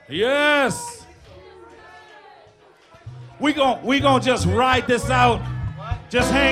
Yes. We gon' just ride this out. Just hang